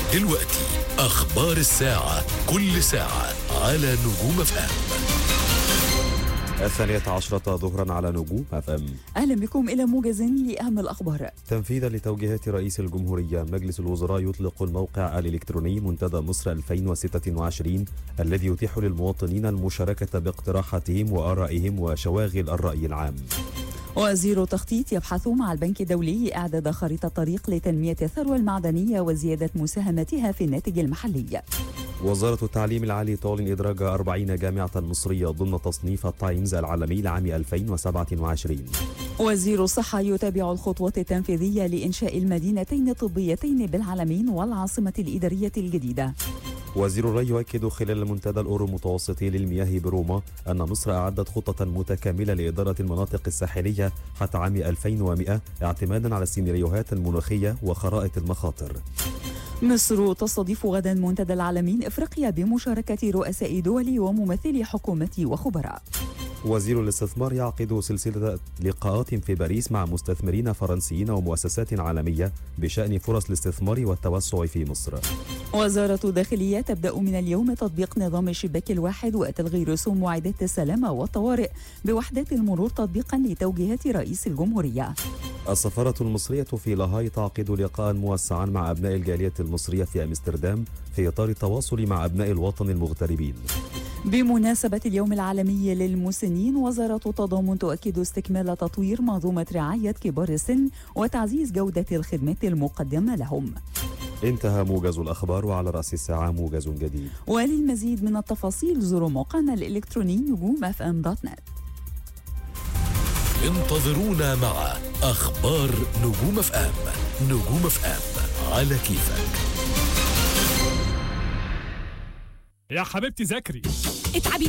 دلوقتي أخبار الساعة، كل ساعة على نجوم FM. 12 ظهرا على نجوم FM. أهلا بكم إلى موجز لأهم الأخبار. تنفيذا لتوجيهات رئيس الجمهورية، مجلس الوزراء يطلق الموقع الإلكتروني منتدى مصر 2026 الذي يتيح للمواطنين المشاركة باقتراحاتهم وآرائهم وشواغل الرأي العام. وزير التخطيط يبحث مع البنك الدولي إعداد خريطة طريق لتنمية الثروة المعدنية وزيادة مساهمتها في الناتج المحلي. وزارة التعليم العالي تعلن إدراج 40 جامعة مصرية ضمن تصنيف التايمز العالمي لعام 2027. وزير الصحة يتابع الخطوات التنفيذية لإنشاء المدينتين الطبيتين بالعلمين والعاصمة الإدارية الجديدة. وزير الري يؤكد خلال المنتدى الأورو المتوسطي للمياه بروما أن مصر أعدت خطة متكاملة لإدارة المناطق الساحلية حتى عام 2100 اعتمادا على السيناريوهات المناخية وخرائط المخاطر. مصر تستضيف غدا منتدى العالمين إفريقيا بمشاركة رؤساء دول وممثلي حكومة وخبراء. وزير الاستثمار يعقد سلسلة لقاءات في باريس مع مستثمرين فرنسيين ومؤسسات عالمية بشأن فرص الاستثمار والتوسع في مصر. وزارة الداخلية تبدأ من اليوم تطبيق نظام الشباك الواحد وتلغي رسوم معدات السلامة والطوارئ بوحدات المرور تطبيقا لتوجيهات رئيس الجمهورية. السفارة المصرية في لاهاي تعقد لقاء موسعا مع أبناء الجالية المصرية في أمستردام في إطار التواصل مع أبناء الوطن المغتربين. بمناسبة اليوم العالمي للمسنين، وزارة التضامن تؤكد استكمال تطوير منظومة رعاية كبار السن وتعزيز جودة الخدمات المقدمة لهم. انتهى موجز الأخبار، وعلى رأس الساعة موجز جديد. وللمزيد من التفاصيل زوروا موقعنا الإلكتروني نجوم.fm.net. انتظرونا مع أخبار نجوم FM. نجوم FM على كيفك. يا حبيبتي ذاكري. اتعبي